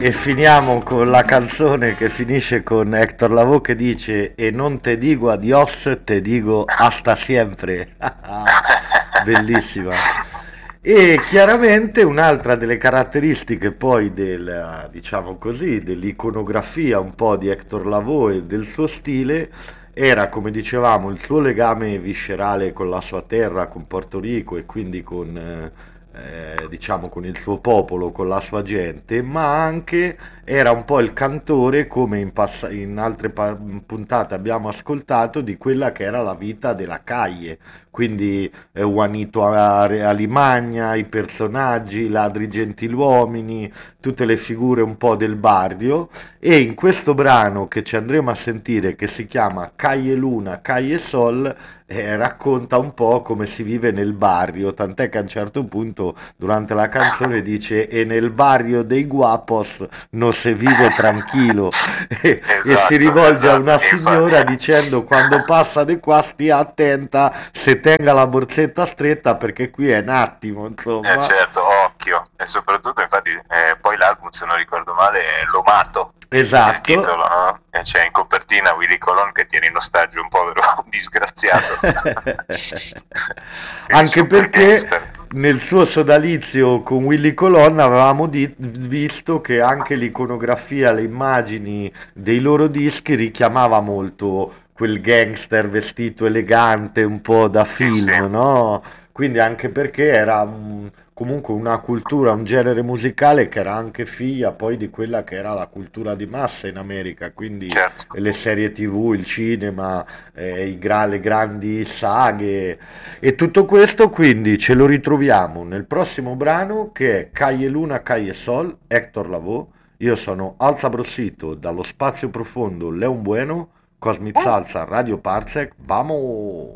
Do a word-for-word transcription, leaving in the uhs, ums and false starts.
E finiamo con la canzone che finisce con Hector Lavoe che dice e non te dico adios, te dico hasta siempre. Bellissima. E chiaramente un'altra delle caratteristiche poi del, diciamo così, dell'iconografia un po' di Hector Lavoe e del suo stile era, come dicevamo, il suo legame viscerale con la sua terra, con Porto Rico e quindi con, eh, eh, diciamo, con il suo popolo, con la sua gente, ma anche era un po' il cantore, come in, pass- in altre pa- puntate abbiamo ascoltato, di quella che era la vita della calle. Quindi eh, Juanito A- Alimagna, i personaggi, i ladri gentiluomini, tutte le figure un po' del barrio. E in questo brano che ci andremo a sentire, che si chiama Calle Luna, Calle Sol, eh, racconta un po' come si vive nel barrio, tant'è che a un certo punto durante la canzone dice e nel barrio dei guapos non si vive tranquillo e, e si Esatto, rivolge a esatto. una E infatti, signora dicendo quando passa di qua stia attenta se tenga la borsetta stretta perché qui è un attimo, eh, insomma. certo, occhio. E soprattutto, infatti, eh, poi l'album, se non ricordo male, è Lomato, il Esatto. titolo, no? E c'è in copertina Willy Colon che tiene in ostaggio un povero disgraziato. Quindi Anche super perché gangster. nel suo sodalizio con Willy Colon avevamo di- visto che anche l'iconografia, le immagini dei loro dischi richiamava molto quel gangster vestito elegante, un po' da Sì, sì. film, no? Quindi anche perché era mm, comunque una cultura, un genere musicale che era anche figlia poi di quella che era la cultura di massa in America, quindi Certo. le serie T V, il cinema, eh, i gra- le grandi saghe e tutto questo quindi ce lo ritroviamo nel prossimo brano che è Calle Luna, Calle Sol, Hector Lavoe. Io sono Alza Brossito dallo spazio profondo Leon Bueno, Cosmic Salsa, Radio Parsec, vamo!